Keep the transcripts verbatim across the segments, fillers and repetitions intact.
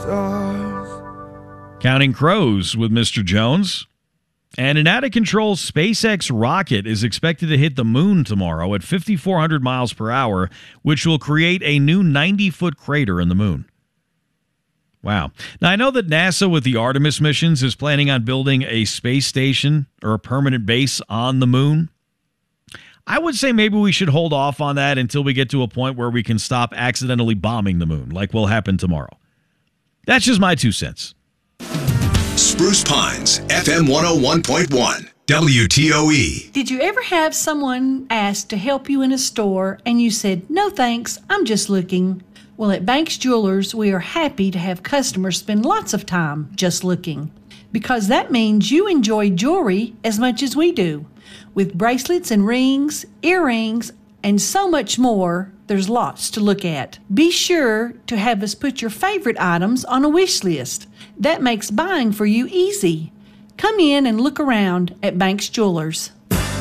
Counting Crows with Mister Jones. And an out-of-control SpaceX rocket is expected to hit the moon tomorrow at five thousand four hundred miles per hour, which will create a new ninety-foot crater in the moon. Wow. Now, I know that NASA with the Artemis missions is planning on building a space station or a permanent base on the moon. I would say maybe we should hold off on that until we get to a point where we can stop accidentally bombing the moon, like will happen tomorrow. That's just my two cents. Spruce Pines, F M one oh one point one, W T O E. Did you ever have someone ask to help you in a store and you said, "No thanks, I'm just looking"? Well, at Banks Jewelers, we are happy to have customers spend lots of time just looking, because that means you enjoy jewelry as much as we do. With bracelets and rings, earrings, and so much more, there's lots to look at. Be sure to have us put your favorite items on a wish list. That makes buying for you easy. Come in and look around at Banks Jewelers.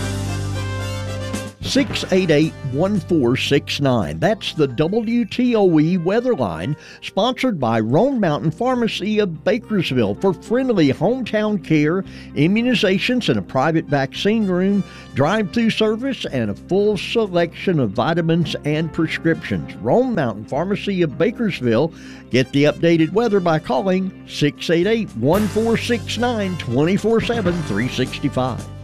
six eight eight, one four six nine. That's the W T O E weather line, sponsored by Roan Mountain Pharmacy of Bakersville for friendly hometown care, immunizations in a private vaccine room, drive-through service, and a full selection of vitamins and prescriptions. Roan Mountain Pharmacy of Bakersville. Get the updated weather by calling six eight eight, one four six nine, two four seven, three six five.